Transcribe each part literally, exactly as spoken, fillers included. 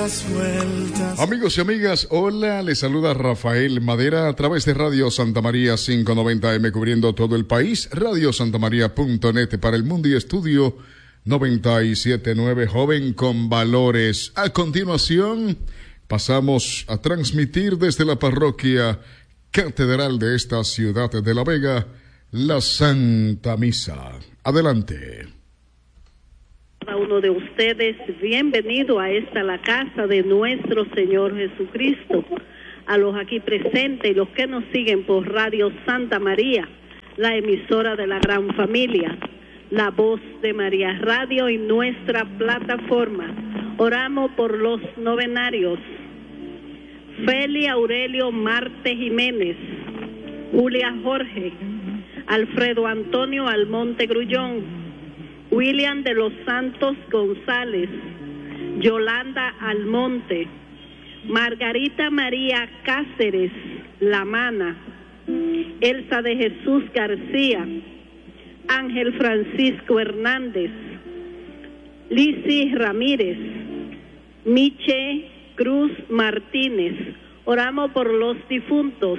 las vueltas. Amigos y amigas, hola, les saluda Rafael Madera a través de Radio Santa María quinientos noventa eme cubriendo todo el país, radio santa maría punto net para el mundo y estudio noventa y siete punto nueve Joven con Valores. A continuación, pasamos a transmitir desde la parroquia catedral de esta ciudad de La Vega, la Santa Misa. Adelante. Cada uno de ustedes, bienvenido a esta la casa de nuestro Señor Jesucristo. A los aquí presentes y los que nos siguen por Radio Santa María, la emisora de la gran familia, la voz de María Radio y nuestra plataforma. Oramos por los novenarios. Feli Aurelio Marte Jiménez, Julia Jorge, Alfredo Antonio Almonte Grullón, William de los Santos González, Yolanda Almonte, Margarita María Cáceres Lamana, Elsa de Jesús García, Ángel Francisco Hernández, Lizy Ramírez, Miche Cruz Martínez. Oramos por los difuntos.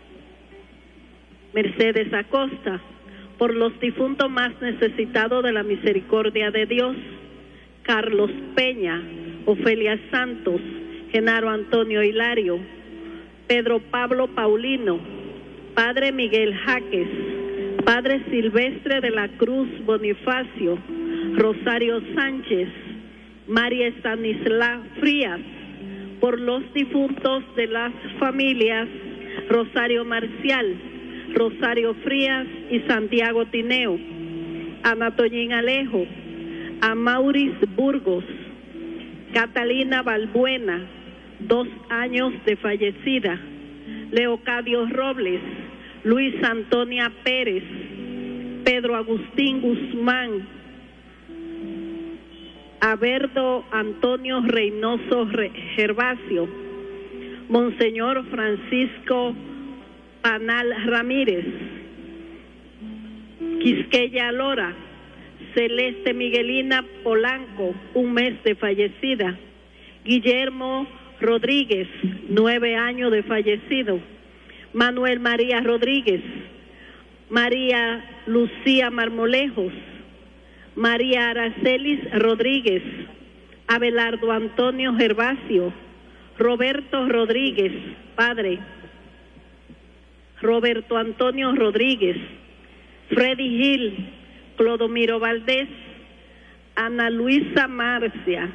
Mercedes Acosta, por los difuntos más necesitados de la misericordia de Dios. Carlos Peña, Ofelia Santos, Genaro Antonio Hilario, Pedro Pablo Paulino, Padre Miguel Jaques, Padre Silvestre de la Cruz Bonifacio, Rosario Sánchez, María Estanisla Frías, por los difuntos de las familias Rosario Marcial, Rosario Frías y Santiago Tineo, Ana Toñín Alejo, a Mauris Burgos, Catalina Balbuena, dos años de fallecida, Leocadio Robles, Luis Antonia Pérez, Pedro Agustín Guzmán, Averdo Antonio Reynoso Gervasio, Monseñor Francisco Panal Ramírez, Quisqueya Lora, Celeste Miguelina Polanco, un mes de fallecida, Guillermo Rodríguez, nueve años de fallecido, Manuel María Rodríguez, María Lucía Marmolejos, María Aracelis Rodríguez, Abelardo Antonio Gervasio, Roberto Rodríguez, padre, Roberto Antonio Rodríguez, Freddy Gil, Clodomiro Valdés, Ana Luisa Marcia,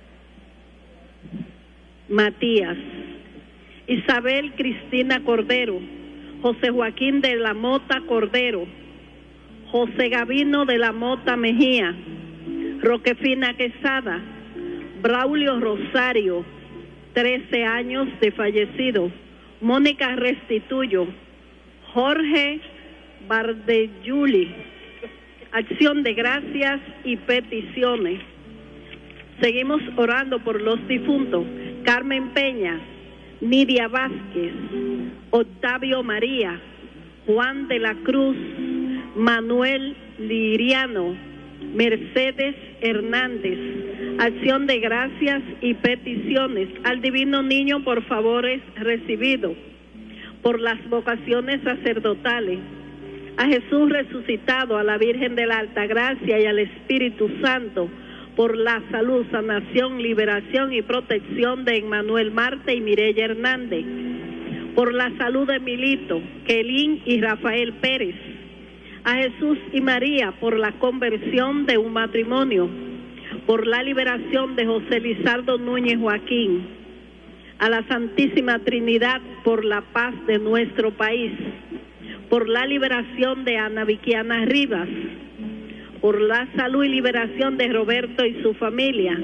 Matías, Isabel Cristina Cordero, José Joaquín de la Mota Cordero, José Gavino de la Mota Mejía, Roquefina Quesada, Braulio Rosario, trece años de fallecido, Mónica Restituyo, Jorge Bardelluli. Acción de gracias y peticiones. Seguimos orando por los difuntos. Carmen Peña, Nidia Vázquez, Octavio María, Juan de la Cruz, Manuel Liriano, Mercedes Hernández. Acción de gracias y peticiones al Divino Niño por favores recibidos, por las vocaciones sacerdotales, a Jesús resucitado, a la Virgen de la Altagracia y al Espíritu Santo, por la salud, sanación, liberación y protección de Emmanuel Marte y Mireya Hernández, por la salud de Milito, Kelín y Rafael Pérez, a Jesús y María por la conversión de un matrimonio, por la liberación de José Lizardo Núñez Joaquín, a la Santísima Trinidad por la paz de nuestro país, por la liberación de Ana Viquiana Rivas, por la salud y liberación de Roberto y su familia,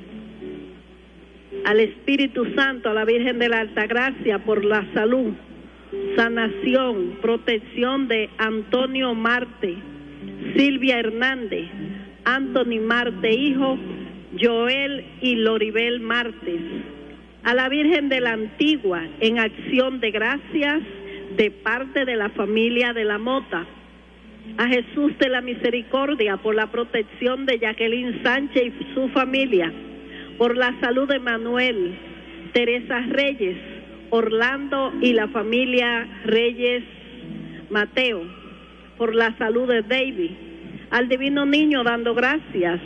al Espíritu Santo, a la Virgen de la Altagracia por la salud, sanación, protección de Antonio Marte, Silvia Hernández, Anthony Marte hijo, Joel y Loribel Martes, a la Virgen de la Antigua en acción de gracias de parte de la familia de la Mota, a Jesús de la Misericordia por la protección de Jacqueline Sánchez y su familia, por la salud de Manuel, Teresa Reyes, Orlando y la familia Reyes Mateo, por la salud de David, al Divino Niño dando gracias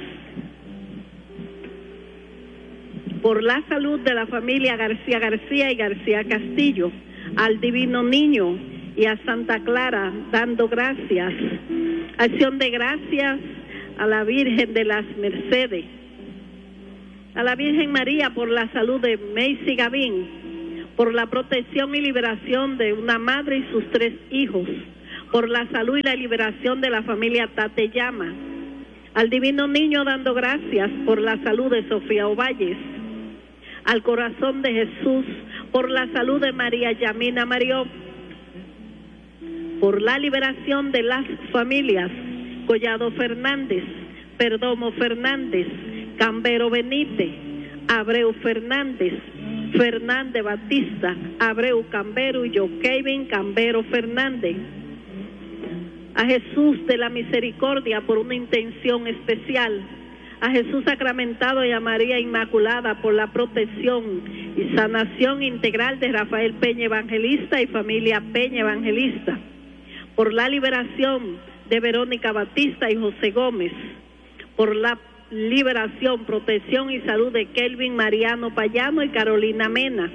por la salud de la familia García García y García Castillo, al Divino Niño y a Santa Clara dando gracias. Acción de gracias a la Virgen de las Mercedes, a la Virgen María por la salud de Macy Gavín, por la protección y liberación de una madre y sus tres hijos, por la salud y la liberación de la familia Tateyama, al Divino Niño dando gracias por la salud de Sofía Ovalles, al Corazón de Jesús por la salud de María Yamina Marió, por la liberación de las familias Collado Fernández, Perdomo Fernández, Cambero Benítez, Abreu Fernández, Fernández Batista, Abreu Cambero y yo, Kevin Cambero Fernández. A Jesús de la Misericordia por una intención especial, a Jesús sacramentado y a María Inmaculada por la protección y sanación integral de Rafael Peña Evangelista y familia Peña Evangelista, por la liberación de Verónica Batista y José Gómez, por la liberación, protección y salud de Kelvin Mariano Payano y Carolina Mena,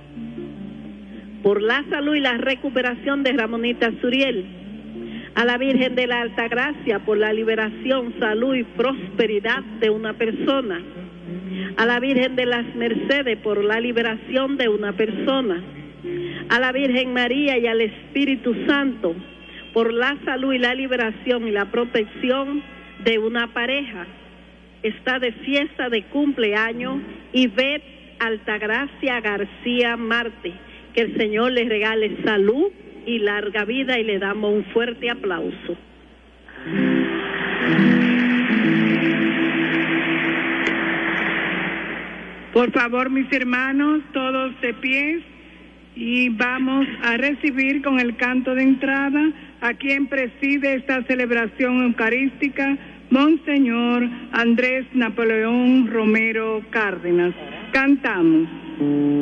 por la salud y la recuperación de Ramonita Suriel, a la Virgen de la Altagracia por la liberación, salud y prosperidad de una persona, a la Virgen de las Mercedes por la liberación de una persona, a la Virgen María y al Espíritu Santo por la salud y la liberación y la protección de una pareja. Está de fiesta de cumpleaños Ivette Altagracia García Marte. Que el Señor les regale salud y larga vida y le damos un fuerte aplauso. Por favor, mis hermanos, todos de pie, y vamos a recibir con el canto de entrada a quien preside esta celebración eucarística, Monseñor Andrés Napoleón Romero Cárdenas. Cantamos.